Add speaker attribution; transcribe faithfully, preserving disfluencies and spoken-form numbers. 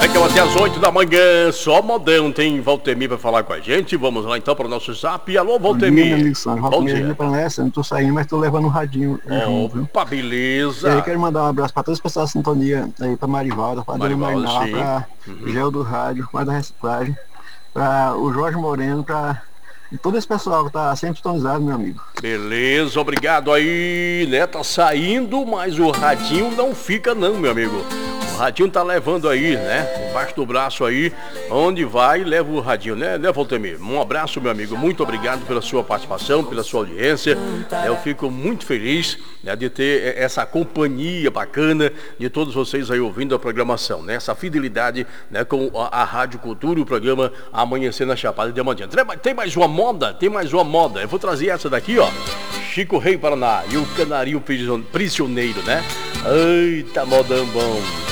Speaker 1: Chegam até as oito da manhã, só modão. Tem Valtemir para falar com a gente. Vamos lá então para o nosso zap. Alô, Valtemir.
Speaker 2: Bom dia, Sandro.
Speaker 1: Bom
Speaker 2: Valtemir
Speaker 1: dia.
Speaker 2: Pra nessa, não tô saindo, mas tô levando um radinho junto, viu?
Speaker 1: Opa, beleza.
Speaker 2: E aí quero mandar um abraço para todas as pessoas da sintonia aí, para Marivalda, para Dona
Speaker 1: Marivalda,
Speaker 2: Marinal,
Speaker 1: sim.
Speaker 2: para
Speaker 1: Uhum.
Speaker 2: Gel do Rádio, para da Reciclagem, para o Jorge Moreno, para todo esse pessoal que tá sempre sintonizado, meu amigo.
Speaker 1: Beleza, obrigado aí, né? Tá saindo, mas o radinho não fica não, meu amigo. O radinho tá levando aí, né? Embaixo do braço aí, onde vai, leva o radinho, né, né, Valtemir? Um abraço, meu amigo. Muito obrigado pela sua participação, pela sua audiência. Eu fico muito feliz, né, de ter essa companhia bacana de todos vocês aí ouvindo a programação, né? Essa fidelidade, né, com a, a Rádio Cultura, o programa Amanhecer na Chapada Diamantina. Tem mais uma moda, tem mais uma moda. Eu vou trazer essa daqui, ó. Chico Rei Paraná e o Canarinho Prisioneiro, né? Eita, modão bom.